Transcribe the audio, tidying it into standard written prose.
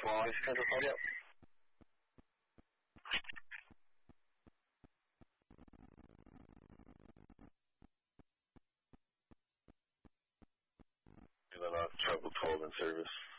following schedule called up. Travel 12 in service.